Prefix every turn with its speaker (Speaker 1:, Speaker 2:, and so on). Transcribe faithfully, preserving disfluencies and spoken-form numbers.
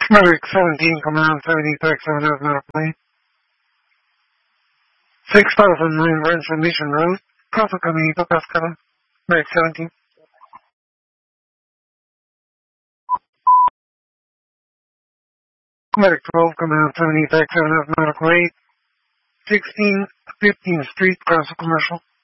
Speaker 1: Merrick seventeen, command seventy-six, seven of medical aid. six thousand nine Ransom Mission Road, Costa Caminito, Cascara. Merrick seventeen. Medic twelve, command seventy-six, seven of medical aid. sixteen, fifteenth Street, Casa Commercial.